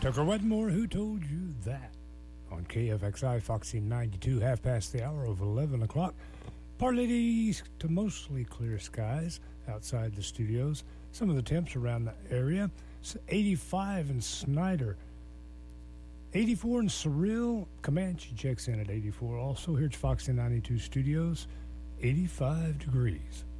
Tucker Wedmore, who told you that? On KFXI Foxy 92, half past the hour of 11 o'clock. Partly to mostly clear skies outside the studios. Some of the temps around the area. It's 85 in Snyder. 84 in Surreal. Comanche checks in at 84. Also, here at Foxy 92 Studios, 85 degrees.